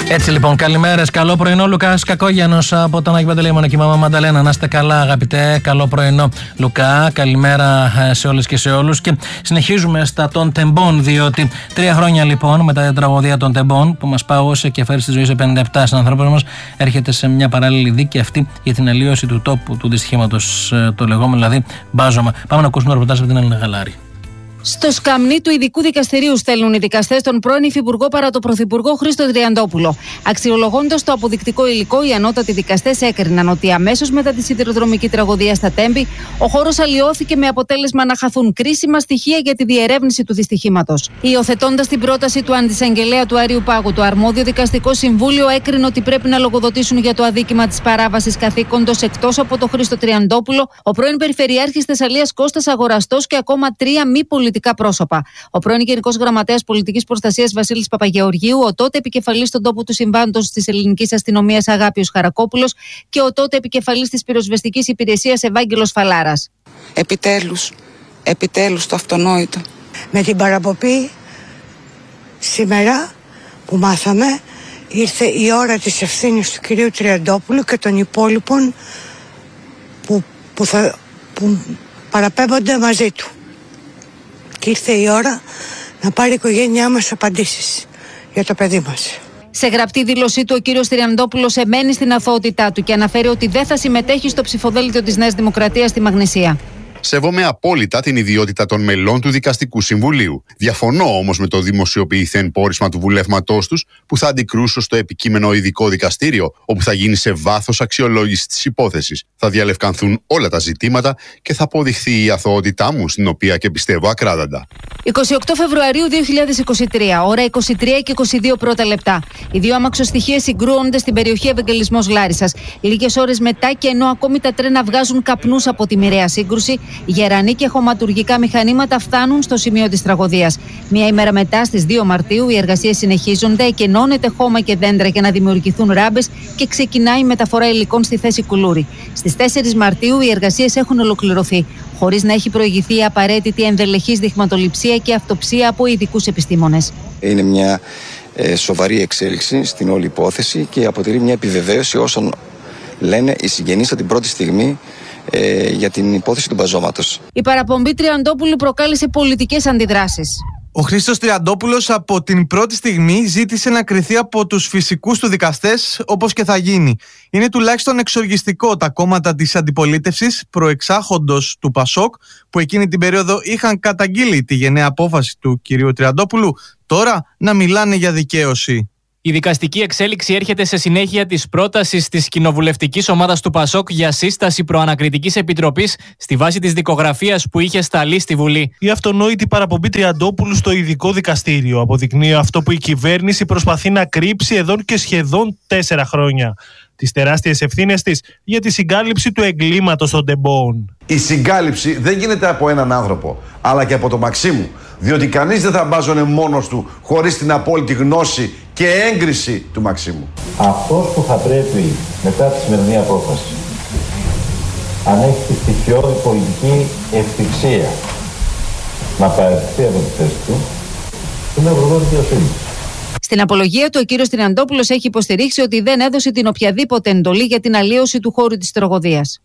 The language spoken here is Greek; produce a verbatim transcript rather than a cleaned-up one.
Έτσι λοιπόν, καλημέρες, καλό πρωινό. Λουκάς Κακόγιανος από τον Άγιο Παντελεήμονα και η μαμά Μανταλένα. Να είστε καλά, αγαπητέ. Καλό πρωινό, Λουκά. Καλημέρα σε όλες και σε όλους. Και συνεχίζουμε στα των τεμπών, διότι τρία χρόνια λοιπόν μετά την τραγωδία των τεμπών, που μας πάγωσε και φέρει στη ζωή σε πενήντα επτά συνανθρώπους μας, έρχεται σε μια παράλληλη δίκη αυτή για την αλλίωση του τόπου του δυστυχήματος, το λεγόμενο δηλαδή μπάζωμα. Πάμε να ακούσουμε το ρεπορτάζ από την Έλληνα Γαλάρη. Στο σκαμνί του ειδικού δικαστηρίου στέλνουν οι δικαστές τον πρώην υφυπουργό παρά τον πρωθυπουργό Χρήστο Τριαντόπουλο. Αξιολογώντας το αποδεικτικό υλικό, οι ανώτατοι δικαστές έκριναν ότι αμέσως μετά τη σιδηροδρομική τραγωδία στα Τέμπη, ο χώρος αλλοιώθηκε με αποτέλεσμα να χαθούν κρίσιμα στοιχεία για τη διερεύνηση του δυστυχήματος. Υιοθετώντας την πρόταση του αντισαγγελέα του Άριου Πάγου, το αρμόδιο δικαστικό συμβούλιο έκρινε ότι πρέπει να λογοδοτήσουν για το αδίκημα της παράβασης καθήκοντος εκτός από τον Χρήστο Τριαντόπουλο, ο πρώην Περιφερειάρχης Θεσσαλίας Κώστας Αγοραστός και ακόμα τρία μη πολιτικά πρόσωπα. Ο πρώην Γενικός Γραμματέας Πολιτικής Προστασίας Βασίλης Παπαγεωργίου, ο τότε επικεφαλής στον τόπο του συμβάντος της Ελληνικής Αστυνομίας Αγάπιος Χαρακόπουλος και ο τότε επικεφαλής της Πυροσβεστικής Υπηρεσίας Ευάγγελος Φαλάρας. Επιτέλους, επιτέλους το αυτονόητο. Με την παραπομπή σήμερα που μάθαμε, ήρθε η ώρα της ευθύνης του κυρίου Τριαντόπουλου και των υπόλοιπων που, που, θα, που παραπέμπονται μαζί του. Και ήρθε η ώρα να πάρει η οικογένειά μας απαντήσεις για το παιδί μας. Σε γραπτή δήλωσή του, ο κύριος Τριαντόπουλος εμένει στην αθωότητά του και αναφέρει ότι δεν θα συμμετέχει στο ψηφοδέλτιο της Νέας Δημοκρατίας στη Μαγνησία. Σέβομαι απόλυτα την ιδιότητα των μελών του Δικαστικού Συμβουλίου. Διαφωνώ όμως με το δημοσιοποιηθέν πόρισμα του βουλεύματός τους, που θα αντικρούσω στο επικείμενο ειδικό δικαστήριο, όπου θα γίνει σε βάθος αξιολόγηση της υπόθεσης. Θα διαλευκανθούν όλα τα ζητήματα και θα αποδειχθεί η αθωότητά μου, στην οποία και πιστεύω ακράδαντα. εικοστή ογδόη Φεβρουαρίου δύο χιλιάδες είκοσι τρία, ώρα είκοσι τρία και είκοσι δύο πρώτα λεπτά. Οι δύο αμαξοστοιχείες συγκρούονται στην περιοχή Ευαγγελισμός Λάρισσας. Λίγες ώρες μετά, και ενώ ακόμη τα τρένα βγάζουν καπνούς από τη μοιραία σύγκρουση, γερανοί και χωματουργικά μηχανήματα φτάνουν στο σημείο της τραγωδίας. Μία ημέρα μετά, στις δύο Μαρτίου, οι εργασίες συνεχίζονται, εκενώνεται χώμα και δέντρα για να δημιουργηθούν ράμπες και ξεκινάει η μεταφορά υλικών στη θέση Κουλούρη. Στις τέσσερις Μαρτίου, οι εργασίες έχουν ολοκληρωθεί, χωρίς να έχει προηγηθεί η απαραίτητη ενδελεχής δειγματοληψία και αυτοψία από ειδικούς επιστήμονες. Είναι μια ε, σοβαρή εξέλιξη στην όλη υπόθεση και αποτελεί μια επιβεβαίωση όσων λένε οι συγγενείς από την πρώτη στιγμή ε, για την υπόθεση του μπαζώματος. Η παραπομπή Τριαντόπουλου προκάλεσε πολιτικές αντιδράσεις. Ο Χρήστος Τριαντόπουλος από την πρώτη στιγμή ζήτησε να κριθεί από τους φυσικούς του δικαστές, όπως και θα γίνει. Είναι τουλάχιστον εξοργιστικό τα κόμματα της αντιπολίτευσης, προεξάρχοντος του Πασόκ, που εκείνη την περίοδο είχαν καταγγείλει τη γενναία απόφαση του κυρίου Τριαντόπουλου, τώρα να μιλάνε για δικαίωση. Η δικαστική εξέλιξη έρχεται σε συνέχεια της πρότασης της κοινοβουλευτικής ομάδας του Πασόκ για σύσταση προανακριτικής επιτροπής στη βάση της δικογραφίας που είχε σταλεί στη Βουλή. Η αυτονόητη παραπομπή Τριαντόπουλου στο ειδικό δικαστήριο αποδεικνύει αυτό που η κυβέρνηση προσπαθεί να κρύψει εδώ και σχεδόν τέσσερα χρόνια. Τις τεράστιες ευθύνες της για τη συγκάλυψη του εγκλήματος των τεμπών. Η συγκάλυψη δεν γίνεται από έναν άνθρωπο, αλλά και από το Μαξίμου. Διότι κανείς δεν θα μπάζωνε μόνος του χωρίς την απόλυτη γνώση και έγκριση του Μαξίμου. Αυτός που θα πρέπει μετά τη σημερινή απόφαση, αν έχει τη στοιχειώδη πολιτική ευτυχία να παραιτηθεί από τη θέση του, είναι ο Υπουργός Δικαιοσύνης. Στην απολογία του, ο κύριος Τριαντόπουλος έχει υποστηρίξει ότι δεν έδωσε την οποιαδήποτε εντολή για την αλλίωση του χώρου της τραγωδίας.